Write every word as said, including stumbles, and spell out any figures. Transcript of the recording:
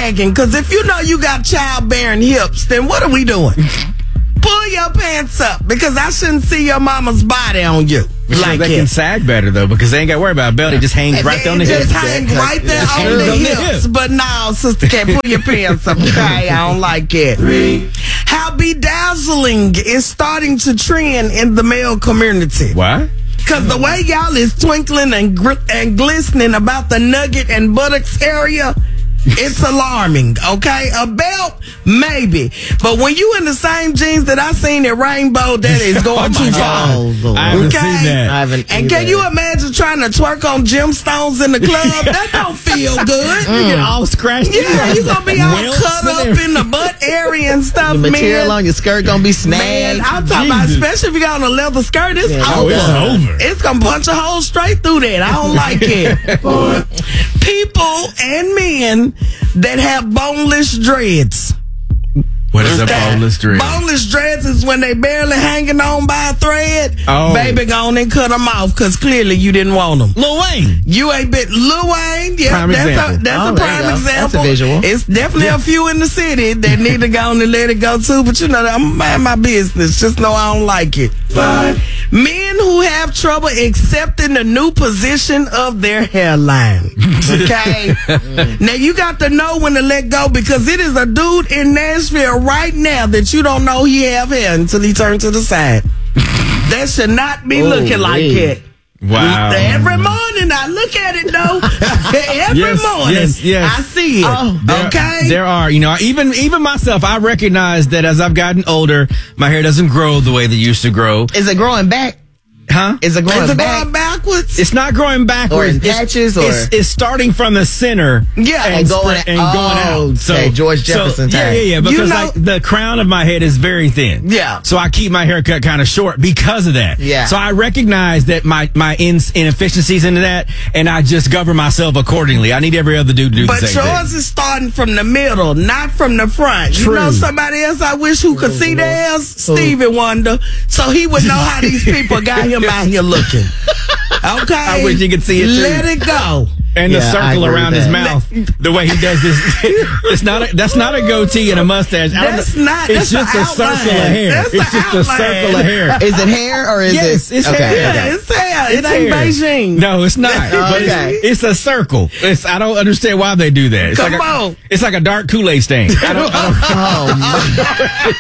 sagging, because if you know you got childbearing hips, then what are we doing? Pull your pants up, because I shouldn't see your mama's body on you. Sure, like they it. can sag better, though, because they ain't got to worry about a belt. It just hangs right there on the It hips. just hangs right there That's on true. the On the hips. hip. But no, sister, can't pull your pants up. Okay, I don't like it. How bedazzling is starting to trend in the male community. Why? Because the way y'all is twinkling and gr- and glistening about the nugget and buttocks area, it's alarming, okay? A belt, maybe. But when you in the same jeans that I seen at Rainbow, that is going Oh, too my far. God. I haven't seen that. I haven't And either. can you imagine trying to twerk on gemstones in the club? That don't feel good. You get all scratched. Yeah, you gonna be all Welts cut and up everything. in the butt area and stuff, The material man. on your skirt gonna be Man, snagged. I'm talking about, Jesus. especially if you got on a leather skirt, it's Yeah, over. oh, it's over. It's gonna punch a hole straight through that. I don't like it. People and men that have boneless dreads. What is a That- boneless dread? Boneless dreads is when they barely hanging on by a thread. Oh. Baby, go on and cut them off, because clearly you didn't want them. Lil Wayne. You ain't been Lil Wayne. Yeah, Prime that's example. a that's Oh, a there prime you go. That's a example. visual. It's definitely a few in the city that need to go on and let it go too. But you know, I'm mind my business. Just know I don't like it. Men who have trouble accepting the new position of their hairline. Okay, now you got to know when to let go, because it is a dude in Nashville right now that you don't know he have hair until he turns to the side. That should not be Oh, looking like wait. it. Wow. Every morning I look at it though. Every Yes, morning yes, yes. I see it. Oh. There, okay. There are, you know, even even myself, I recognize that as I've gotten older, my hair doesn't grow the way they used to grow. Is it growing back? Huh? Is it growing Is it back? going backwards? It's not growing backwards. Or in It's- patches, or- it's, it's starting from the center. Yeah. and, And going- spread- and going oh, out. So okay, George Jefferson so, yeah, type. yeah, yeah. Because You know- like the crown of my head is very thin. Yeah. So I keep my haircut kind of short because of that. Yeah. So I recognize that my my in, inefficiencies into that, and I just govern myself accordingly. I need every other dude to do But the same yours thing. is starting from the middle, not from the front. True. You know somebody else I wish who could see theirs? Stevie Wonder. So he would know how these people got him out here looking. Okay. I wish you could see it, too. Let it go. And Yeah, the I circle agree around with his that. mouth, the way he does this, it's not a, that's not a goatee and a mustache. I don't That's know. not- It's that's just the a circle outline. of hair. That's It's the just a outline. circle of hair. Is it hair or is Yes, it? it's okay, hair. Yeah, okay. it's hair. It It's ain't hair. Beijing. No, it's not. But Okay. it's, it's a circle. It's I don't understand why they do that. It's Come like a, on. It's like a dark Kool-Aid stain. I don't. I don't Oh, my.